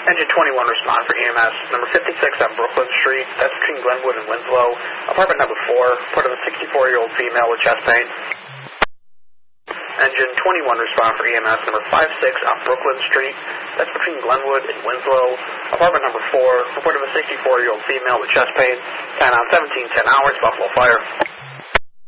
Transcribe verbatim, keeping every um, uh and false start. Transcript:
Engine twenty-one, respond for E M S. Number fifty-six on Brooklyn Street. That's between Glenwood and Winslow. Apartment number four. Report of a sixty-four-year-old female with chest pain. Engine twenty-one, respond for E M S. Number five-six on Brooklyn Street. That's between Glenwood and Winslow. Apartment number four. Report of a sixty-four-year-old female with chest pain. ten on seventeen ten hours, Buffalo Fire.